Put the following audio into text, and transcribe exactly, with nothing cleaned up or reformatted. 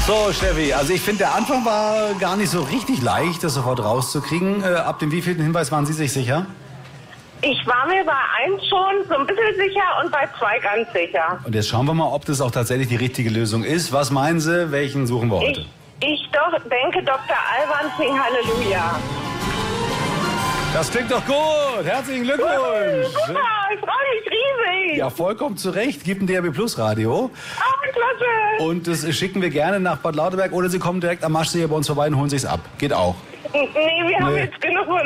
So, Steffi, also ich finde, der Anfang war gar nicht so richtig leicht, das sofort rauszukriegen. Äh, ab dem wievielten Hinweis waren Sie sich sicher? Ich war mir bei eins schon so ein bisschen sicher und bei zwei ganz sicher. Und jetzt schauen wir mal, ob das auch tatsächlich die richtige Lösung ist. Was meinen Sie, welchen suchen wir heute? Ich, ich doch denke Doktor Alban sing Halleluja. Das klingt doch gut. Herzlichen Glückwunsch. Super, ich freue mich riesig. Ja, vollkommen zu Recht. Gibt ein D R B Plus Radio. Ah, klasse. Und das schicken wir gerne nach Bad Lauterberg oder Sie kommen direkt am Maschsee bei uns vorbei und holen sich's ab. Geht auch. Nee, wir haben Nee. jetzt genug